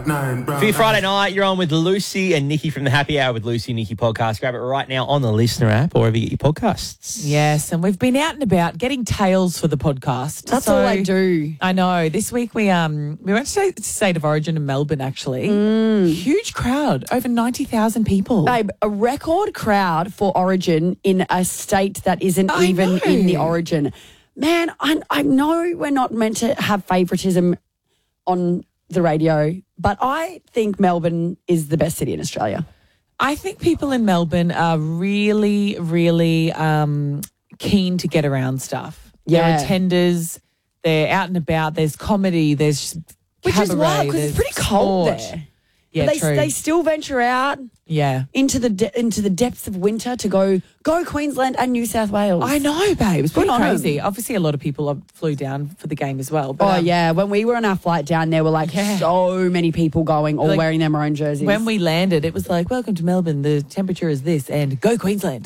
For your Friday night, you're on with Lucy and Nikki from the Happy Hour with Lucy and Nikki podcast. Grab it right now on the Listener app or wherever you get your podcasts. Yes, and we've been out and about getting tales for the podcast. That's all I do. I know. This week we went to State of Origin in Melbourne, actually. Huge crowd, over 90,000 people. Babe, a record crowd for Origin in a state that isn't even in the Origin. Man, I know we're not meant to have favouritism on the radio, but I think Melbourne is the best city in Australia. I think people in Melbourne are really, really keen to get around stuff. Yeah. They're attenders, they're out and about, there's comedy, there's Which cabaret, is wild because it's pretty cold sport. there. Yeah, But true. they still venture out into the depths of winter to go Queensland and New South Wales. I know, babe. It's pretty Good on crazy. 'em. Obviously, a lot of people flew down for the game as well. But, Yeah. When we were on our flight down, there were so many people going, all wearing their maroon jerseys. When we landed, it was like, welcome to Melbourne. The temperature is this and go Queensland.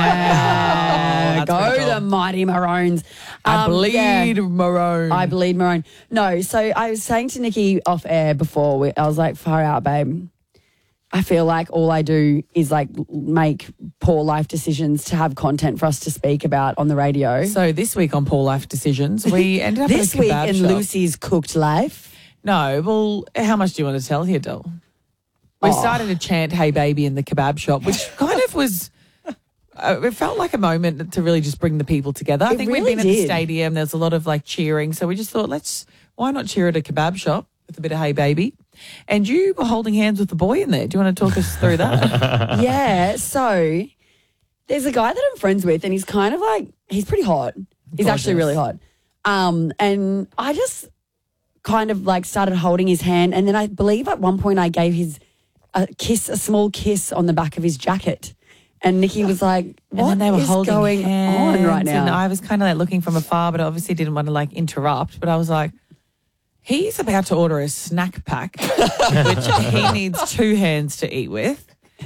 Yeah, That's pretty go cool. the mighty Maroons. I bleed maroon. I bleed maroon. No, so I was saying to Nikki off air before, I was like, far out, babe. I feel like all I do is like make poor life decisions to have content for us to speak about on the radio. So this week on Poor Life Decisions, we ended up This at a week kebab in shop. Lucy's Cooked Life. No, well, how much do you want to tell here, Dol? We started to chant "Hey Baby" in the kebab shop, which kind of was. It felt like a moment to really just bring the people together. I think really we'd been at the did. stadium. There was a lot of like cheering, so we just thought, why not cheer at a kebab shop with a bit of "Hey Baby"? And you were holding hands with the boy in there. Do you want to talk us through that? Yeah, so there's a guy that I'm friends with and he's kind of like, he's pretty hot. He's actually really hot. And I just kind of like started holding his hand, and then I believe at one point I gave a small kiss on the back of his jacket. And Nikki was like, what and then they were is holding going hands, on right now? And I was kind of like looking from afar, but obviously didn't want to like interrupt. But I was like, he's about to order a snack pack, which he needs two hands to eat with.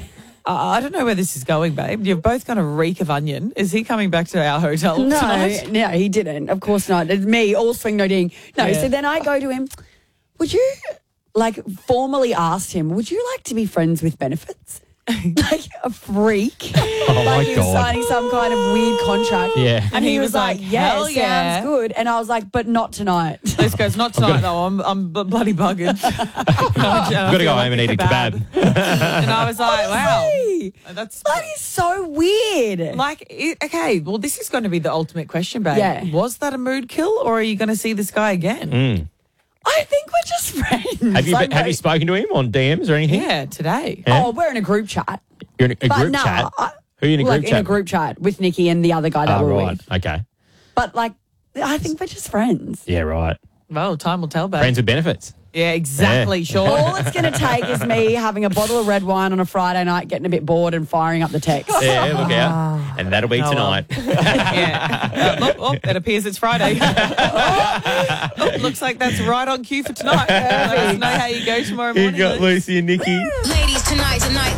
I don't know where this is going, babe. You're both going to reek of onion. Is he coming back to our hotel tonight? No, he didn't. Of course not. It's me, all swing, no ding. No, Yeah. so then I go to him, would you, like, formally asked him, would you like to be friends with benefits? Like a freak. Oh, like my he was God. signing some kind of weird contract. Yeah. And he was like, yeah, hell yeah. sounds good. And I was like, but not tonight. This goes, not tonight though. I'm bloody bugged. I've Got to go home and eat a kebab. And I was like, wow. Honestly, That's that is so weird. okay, well, this is going to be the ultimate question, babe. Yeah. Was that a mood kill or are you going to see this guy again? I think we're just friends. Have you spoken to him on DMs or anything? Yeah, today. Yeah. Oh, we're in a group chat. You're in a But group no, chat? Who are you in a group like chat? in a group chat with Nikki and the other guy that Oh, we're right. with. Okay. But like, I think we're just friends. Yeah, right. Well, time will tell, babe. Friends with benefits. Yeah, exactly, Yeah. sure. All it's going to take is me having a bottle of red wine on a Friday night, getting a bit bored and firing up the text. Yeah, look out. And that'll be Oh, well. tonight. Yeah. It appears it's Friday. Looks like that's right on cue for tonight. Let us know how you go tomorrow morning. You got Luke. Lucy and Nikki. Ladies, tonight.